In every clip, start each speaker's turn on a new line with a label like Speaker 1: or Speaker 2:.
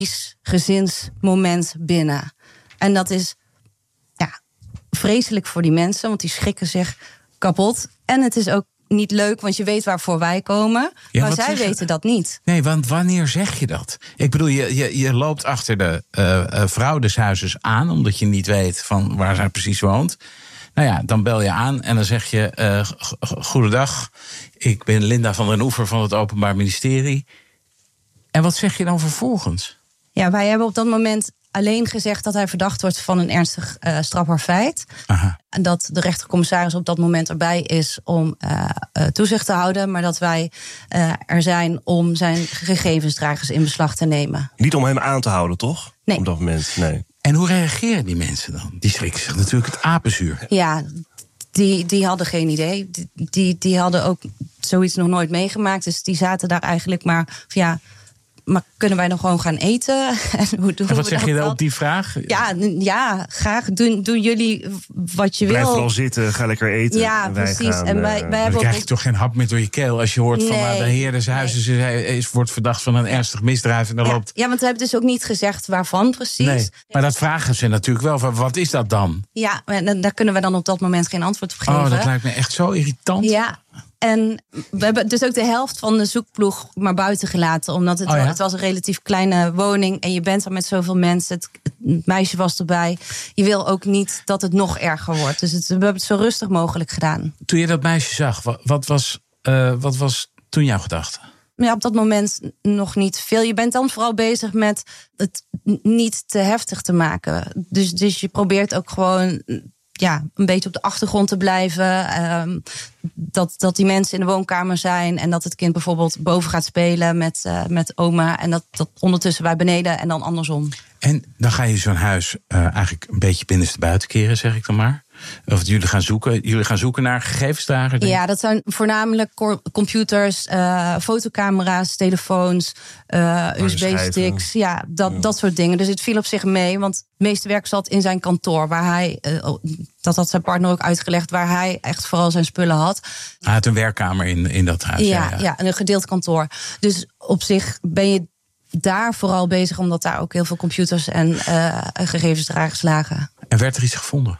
Speaker 1: gezinsmoment binnen. En dat is vreselijk voor die mensen, want die schrikken zich kapot. En het is ook niet leuk, want je weet waarvoor wij komen. Ja, maar zij weten dat niet.
Speaker 2: Nee, want wanneer zeg je dat? Ik bedoel, je loopt achter de vrouw des huizes aan, omdat je niet weet van waar zij precies woont. Nou ja, dan bel je aan en dan zeg je, goedendag, ik ben Linda van den Oever van het Openbaar Ministerie. En wat zeg je dan vervolgens?
Speaker 1: Ja, wij hebben op dat moment alleen gezegd dat hij verdacht wordt van een ernstig strafbaar feit. Aha. En dat de rechtercommissaris op dat moment erbij is om toezicht te houden. Maar dat wij er zijn om zijn gegevensdragers in beslag te nemen.
Speaker 3: Niet om hem aan te houden, toch?
Speaker 1: Nee.
Speaker 3: Op dat moment, nee.
Speaker 2: En hoe reageren die mensen dan? Die schrikken zich natuurlijk het apenzuur.
Speaker 1: Ja, die hadden geen idee. Die hadden ook zoiets nog nooit meegemaakt. Dus die zaten daar eigenlijk maar van maar kunnen wij dan gewoon gaan eten?
Speaker 2: En wat zeg je dan op die vraag?
Speaker 1: Ja, graag. Doen jullie wat je wil.
Speaker 3: Blijf vooral zitten, ga lekker eten.
Speaker 1: Ja, precies. En wij hebben
Speaker 2: dan krijg je toch geen hap meer door je keel als je hoort van de heer des huizes wordt verdacht van een ernstig misdrijf. En dan loopt.
Speaker 1: Ja, want we hebben dus ook niet gezegd waarvan precies.
Speaker 2: Nee, maar dat vragen ze natuurlijk wel. Van, wat is dat dan?
Speaker 1: Ja, daar kunnen we dan op dat moment geen antwoord op geven.
Speaker 2: Oh, dat lijkt me echt zo irritant.
Speaker 1: Ja. En we hebben dus ook de helft van de zoekploeg maar buiten gelaten. Omdat het was een relatief kleine woning. En je bent er met zoveel mensen. Het meisje was erbij. Je wil ook niet dat het nog erger wordt. Dus we hebben het zo rustig mogelijk gedaan.
Speaker 2: Toen je dat meisje zag, wat was toen jouw gedachte?
Speaker 1: Ja, op dat moment nog niet veel. Je bent dan vooral bezig met het niet te heftig te maken. Dus je probeert ook gewoon een beetje op de achtergrond te blijven. Dat die mensen in de woonkamer zijn. En dat het kind bijvoorbeeld boven gaat spelen met oma. En dat ondertussen wij beneden en dan andersom. En
Speaker 2: dan ga je zo'n huis eigenlijk een beetje binnenstebuiten keren, zeg ik dan maar. Of jullie gaan zoeken naar gegevensdragers? Ja, dat zijn voornamelijk computers, fotocamera's, telefoons, USB-sticks. Ja, dat soort dingen. Dus het viel op zich mee, want het meeste werk zat in zijn kantoor. Waar hij, dat had zijn partner ook uitgelegd, waar hij echt vooral zijn spullen had. Hij had een werkkamer in dat huis.
Speaker 1: Ja, een gedeeld kantoor. Dus op zich ben je daar vooral bezig, omdat daar ook heel veel computers en gegevensdragers lagen.
Speaker 2: En werd er iets gevonden?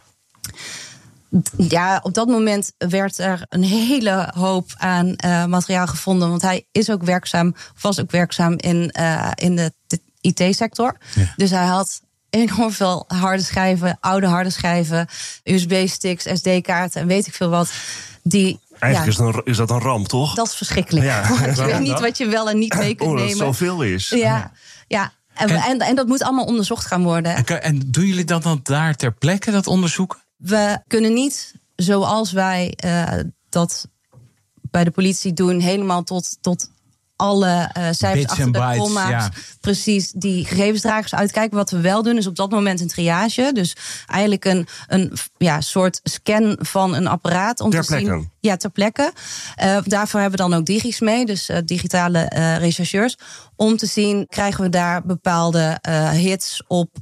Speaker 1: Ja, op dat moment werd er een hele hoop aan materiaal gevonden. Want hij was ook werkzaam in de IT-sector. Ja. Dus hij had enorm veel harde schijven, oude harde schijven, USB-sticks, SD-kaarten en weet ik veel wat.
Speaker 3: Eigenlijk is dat een ramp, toch?
Speaker 1: Dat is verschrikkelijk. Ja. Je weet niet wat je wel en niet mee kunt nemen.
Speaker 3: Dat het zoveel is.
Speaker 1: Ja. En dat moet allemaal onderzocht gaan worden.
Speaker 2: En doen jullie dat dan daar ter plekke, dat onderzoeken?
Speaker 1: We kunnen niet, zoals wij dat bij de politie doen, helemaal tot alle cijfers achter de komma's, precies die gegevensdragers uitkijken. Wat we wel doen is op dat moment een triage. Dus eigenlijk een soort scan van een apparaat. Om te zien. Ja, ter plekke. Daarvoor hebben we dan ook digis mee, dus digitale rechercheurs. Om te zien, krijgen we daar bepaalde hits op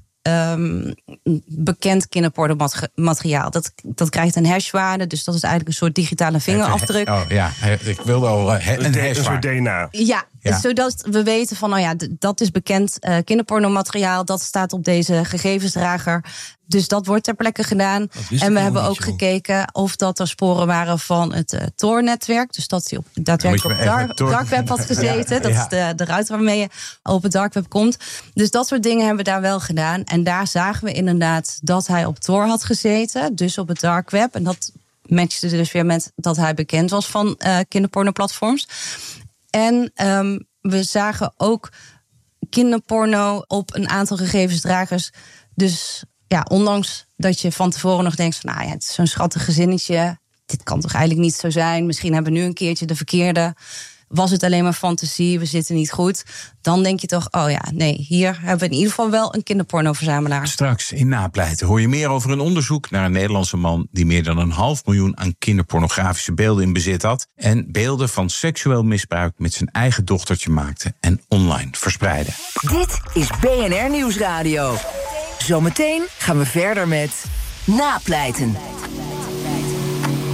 Speaker 1: bekend kinderpornomateriaal. Dat krijgt een hashwaarde, dus dat is eigenlijk een soort digitale vingerafdruk.
Speaker 2: Ik wilde al een
Speaker 3: soort DNA.
Speaker 1: Ja, zodat we weten van, dat is bekend kinderpornomateriaal, dat staat op deze gegevensdrager. Dus dat wordt ter plekke gedaan. En we hebben ook gekeken of dat er sporen waren van het Tor-netwerk. Dus dat hij daadwerkelijk op dark web had gezeten. Dat is de ruiter waarmee je op het dark web komt. Dus dat soort dingen hebben we daar wel gedaan. En daar zagen we inderdaad dat hij op Tor had gezeten. Dus op het dark web. En dat matchte dus weer met dat hij bekend was van kinderpornoplatforms. En we zagen ook kinderporno op een aantal gegevensdragers. Dus ja, ondanks dat je van tevoren nog denkt van, het is zo'n schattig gezinnetje. Dit kan toch eigenlijk niet zo zijn. Misschien hebben we nu een keertje de verkeerde. Was het alleen maar fantasie, we zitten niet goed. Dan denk je toch, hier hebben we in ieder geval wel een kinderpornoverzamelaar.
Speaker 2: Straks in Napleiten hoor je meer over een onderzoek naar een Nederlandse man die meer dan 500.000 aan kinderpornografische beelden in bezit had. En beelden van seksueel misbruik met zijn eigen dochtertje maakte en online verspreidde.
Speaker 4: Dit is BNR Nieuwsradio. Zometeen gaan we verder met Napleiten.